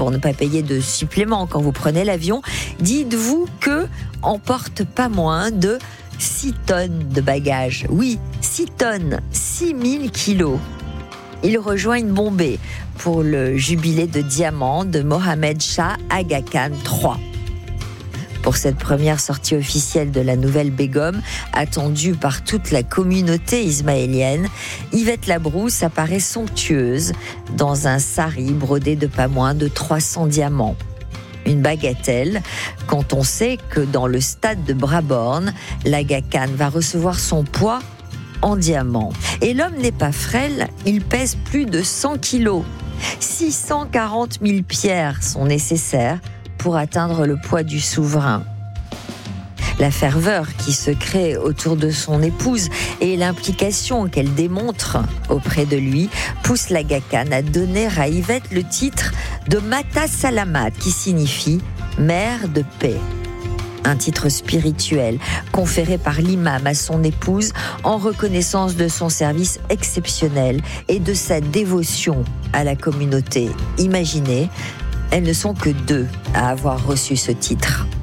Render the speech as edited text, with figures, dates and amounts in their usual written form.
pour ne pas payer de supplément quand vous prenez l'avion, dites-vous que emporte pas moins de 6 tonnes de bagages. Oui, 6 tonnes, 6000 kilos. Il rejoignent Bombay pour le jubilé de diamant de Mohammed Shah Aga Khan III. Pour cette première sortie officielle de la nouvelle Begum, attendue par toute la communauté ismaélienne, Yvette Labrousse apparaît somptueuse dans un sari brodé de pas moins de 300 diamants. Une bagatelle quand on sait que dans le stade de Brabourne, l'Aga Khan va recevoir son poids en diamants. Et l'homme n'est pas frêle, il pèse plus de 100 kilos. 640 000 pierres sont nécessaires pour atteindre le poids du souverain. La ferveur qui se crée autour de son épouse et l'implication qu'elle démontre auprès de lui poussent l'Aga Khan à donner à Yvette le titre de Mata Salamat, qui signifie mère de paix. Un titre spirituel conféré par l'imam à son épouse en reconnaissance de son service exceptionnel et de sa dévotion à la communauté. Imaginez, elles ne sont que 2 à avoir reçu ce titre.